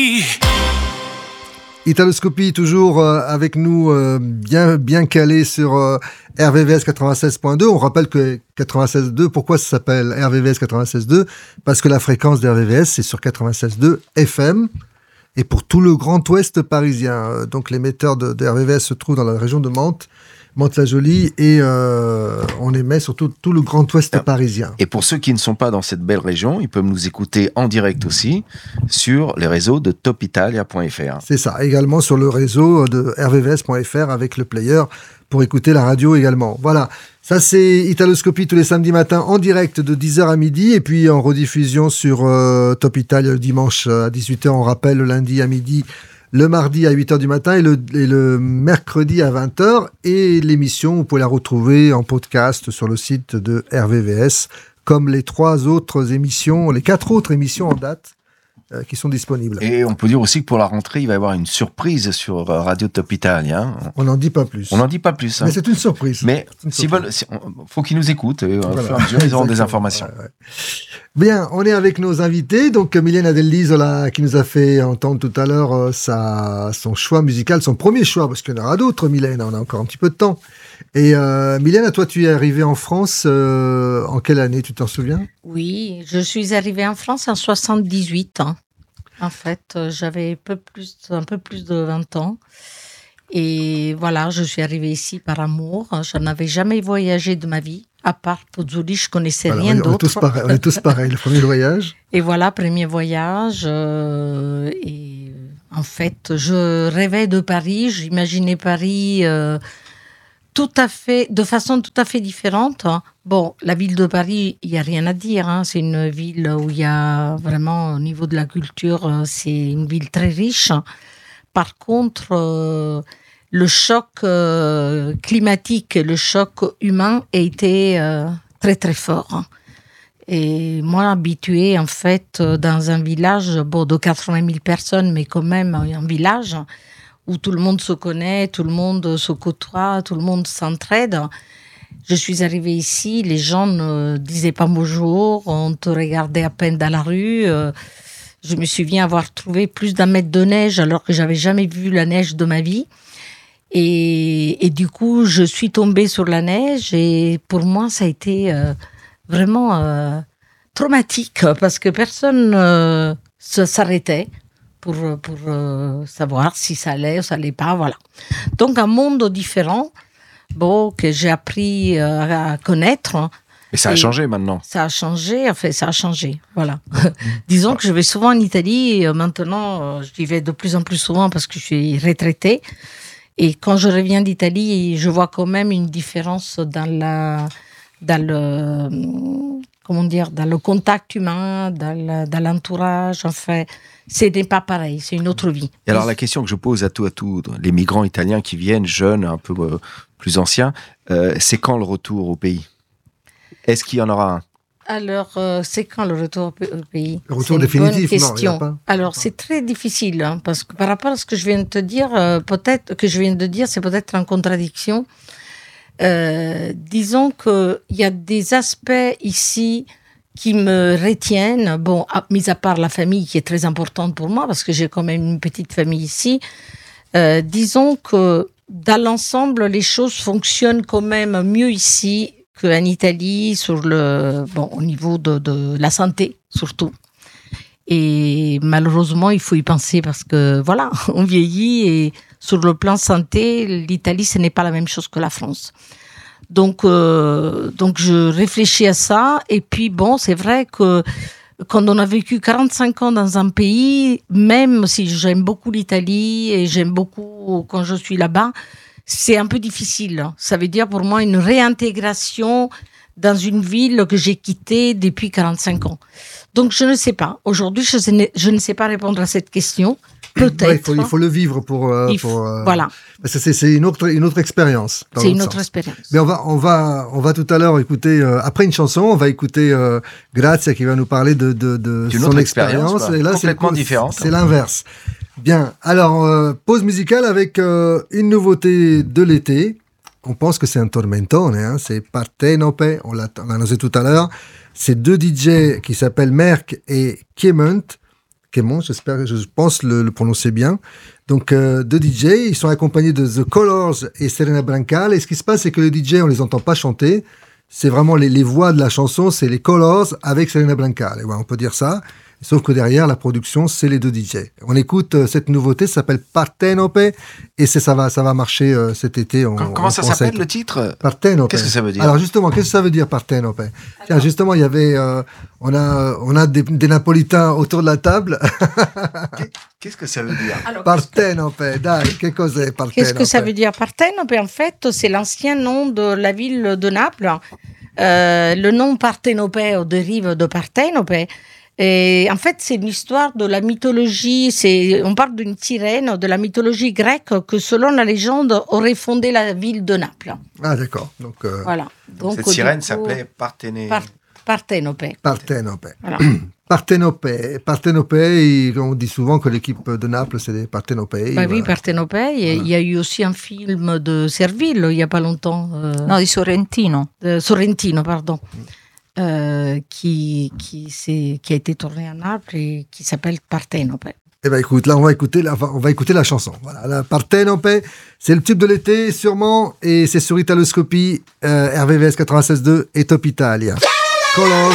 Italoscopie toujours avec nous bien calé sur RVVS 96.2. On rappelle que 96.2, pourquoi ça s'appelle RVVS 96.2 ? Parce que la fréquence d'RVVS c'est sur 96.2 FM et pour tout le Grand Ouest parisien. Donc l'émetteur de RVVS se trouve dans la région de Mantes-la-Jolie et on émet sur tout le Grand Ouest parisien. Et pour ceux qui ne sont pas dans cette belle région, ils peuvent nous écouter en direct aussi sur les réseaux de topitalia.fr. C'est ça, également sur le réseau de rvvs.fr avec le player pour écouter la radio également. Voilà, ça c'est Italoscopie tous les samedis matins en direct de 10h à midi et puis en rediffusion sur Top Italia le dimanche à 18h, on rappelle le lundi à midi, le mardi à 8h du matin et le mercredi à 20h. Et l'émission, vous pouvez la retrouver en podcast sur le site de RVVS, comme les 4 autres émissions en date qui sont disponibles. Et on peut dire aussi que pour la rentrée, il va y avoir une surprise sur Radio Top Italia. Hein. On n'en dit pas plus. Hein. Mais c'est une surprise. Mais faut qu'ils nous écoutent. Et au fur et à mesure, ils auront des informations. Ouais. Bien, on est avec nos invités. Donc, Milena Dell'Isola, qui nous a fait entendre tout à l'heure son choix musical, son premier choix, parce qu'il y en aura d'autres, Milena, on a encore un petit peu de temps. Et Milena, toi, tu es arrivée en France en quelle année, tu t'en souviens ? Oui, je suis arrivée en France en 78 ans. En fait, j'avais un peu plus de 20 ans. Et voilà, je suis arrivée ici par amour. Je n'avais jamais voyagé de ma vie. À part Pozzuoli, je connaissais rien d'autre. On est tous pareils, le premier voyage. Et voilà, premier voyage. Et en fait, je rêvais de Paris. J'imaginais Paris de façon tout à fait différente. Bon, la ville de Paris, il n'y a rien à dire. Hein. C'est une ville où il y a vraiment, au niveau de la culture, c'est une ville très riche. Par contre, le choc climatique, le choc humain a été très très fort. Et moi, habituée en fait dans un village de 80 000 personnes, mais quand même un village où tout le monde se connaît, tout le monde se côtoie, tout le monde s'entraide. Je suis arrivée ici, les gens ne disaient pas bonjour, on te regardait à peine dans la rue. Je me souviens avoir trouvé plus d'1 mètre de neige alors que j'avais jamais vu la neige de ma vie. Et du coup, je suis tombée sur la neige et pour moi, ça a été vraiment traumatique parce que personne ne s'arrêtait pour savoir si ça allait ou ça allait pas, voilà. Donc, un monde différent, que j'ai appris à connaître. Et ça a changé maintenant. Ça a changé, voilà. Disons que je vais souvent en Italie, et maintenant, j'y vais de plus en plus souvent parce que je suis retraitée. Et quand je reviens d'Italie, je vois quand même une différence dans le contact humain, dans l'entourage. Enfin, ce n'est pas pareil, c'est une autre vie. Et alors la question que je pose à tous les migrants italiens qui viennent, jeunes, un peu plus anciens, c'est quand le retour au pays ? Est-ce qu'il y en aura un ? Alors, c'est quand le retour au pays ? Le retour définitif, bonne question. Non, il n'y a pas. Alors, c'est très difficile, hein, parce que par rapport à ce que je viens de te dire, c'est peut-être en contradiction. Disons qu'il y a des aspects ici qui me retiennent, mis à part la famille qui est très importante pour moi, parce que j'ai quand même une petite famille ici. Disons que dans l'ensemble, les choses fonctionnent quand même mieux ici qu'en Italie, au niveau de la santé, surtout. Et malheureusement, il faut y penser parce que, voilà, on vieillit et sur le plan santé, l'Italie, ce n'est pas la même chose que la France. Donc je réfléchis à ça. Et puis, c'est vrai que quand on a vécu 45 ans dans un pays, même si j'aime beaucoup l'Italie et j'aime beaucoup quand je suis là-bas, c'est un peu difficile. Ça veut dire pour moi une réintégration dans une ville que j'ai quittée depuis 45 ans. Donc, je ne sais pas. Aujourd'hui, je ne sais pas répondre à cette question. Peut-être. Il faut le vivre pour voilà. C'est une autre expérience. C'est une autre expérience. Mais on va tout à l'heure écouter, après une chanson, on va écouter Grazia qui va nous parler de son expérience. Et là, complètement différente. C'est l'inverse. Bien. Alors, pause musicale avec une nouveauté de l'été. On pense que c'est un tormentone, hein, c'est Partenope, on l'a annoncé tout à l'heure. C'est 2 DJ qui s'appellent Merck et Clement Quémont, je pense le prononcer bien. Donc, deux DJ, ils sont accompagnés de The Colors et Serena Brancal. Et ce qui se passe, c'est que les DJ, on les entend pas chanter. C'est vraiment les voix de la chanson, c'est les Colors avec Serena Brancal. Et ouais, on peut dire ça. Sauf que derrière, la production, c'est les deux DJ. On écoute cette nouveauté, ça s'appelle Partenope, et ça va marcher cet été. Comment ça s'appelle le titre? Partenope. Qu'est-ce que ça veut dire? Alors justement, qu'est-ce que ça veut dire Partenope? Tiens, justement, il y avait, on a des Napolitains autour de la table. Qu'est-ce que ça veut dire? Partenope, dai, che cos'è Partenope? Qu'est-ce que ça veut dire Partenope? En fait, c'est l'ancien nom de la ville de Naples. Le nom Partenope dérive de Partenope. Et en fait, c'est une histoire de la mythologie. On parle d'une sirène de la mythologie grecque que, selon la légende, aurait fondé la ville de Naples. Ah, d'accord. Donc, voilà. Donc cette sirène s'appelait Partenope. Partenope. Voilà. Partenope, on dit souvent que l'équipe de Naples, c'est des Partenopei. Bah oui, Partenope. Il y a eu aussi un film de Serville, il n'y a pas longtemps. No, di Sorrentino. Sorrentino, pardon. Qui a été tourné à Naples et qui s'appelle Partenope. Eh ben écoute, là on va écouter la chanson. Voilà, la Partenope, c'est le tube de l'été sûrement, et c'est sur Italoscopie, RVVS 96.2 et Top Italia. Colors.